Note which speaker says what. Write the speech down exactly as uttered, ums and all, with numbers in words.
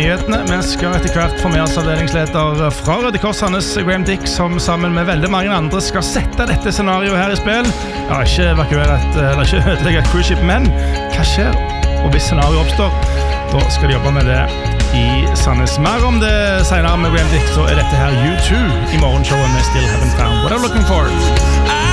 Speaker 1: nyhetene. Vi skal etter hvert få med oss avdelingsleder fra Røde Kors, Sandnes, Graham Dick, som sammen med veldig mange andre skal sette dette scenarioet her i spill. Ja, ikke evakuere et, eller ikke ødelegge et cruise ship, men hva skjer? Og hvis scenarioet oppstår, da skal de jobbe med det i Sandnes. Mer om det senere med Graham Dick, så er dette her U two i morgenshowet med Still Haven't Found What I'm Looking For.